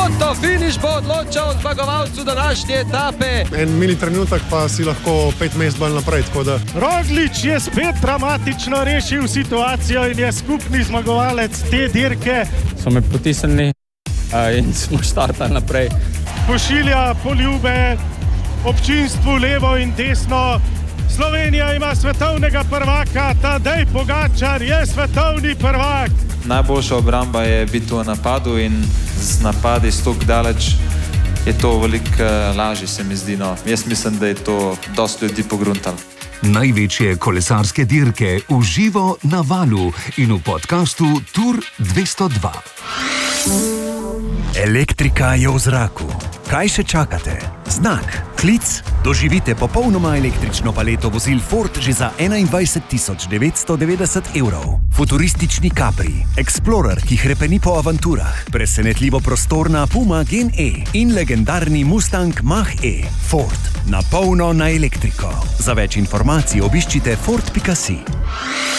Finiš bo odločal zmagovalcu današnje etape. En mini trenutek pa si lahko 5 mest bolj naprej. Roglič je spet dramatično rešil situacijo in je skupni zmagovalec te dirke. So me potisnili in smo štartali naprej. Pošilja poljube občinstvu levo in desno. Slovenija ima svetovnega prvaka, Tadej Pogačar je svetovni prvak. Najboljša obramba je biti v napadu in z napadi stok daleč je to veliko lažje, se mi zdi. No. Jaz mislim, da je to dosti ljudi pogruntalo. Največje kolesarske dirke v živo na Valu in v podkastu Tour 202. Elektrika je v zraku. Kaj še čakate? Znak, klic, doživite popolnoma električno paleto vozil Ford že za 21.990 evrov. Futuristični Capri, Explorer, ki hrepeni po avanturah, presenetljivo prostorna Puma Gen E in legendarni Mustang Mach-E. Ford, na polno na elektriko. Za več informacij obiščite Ford.si.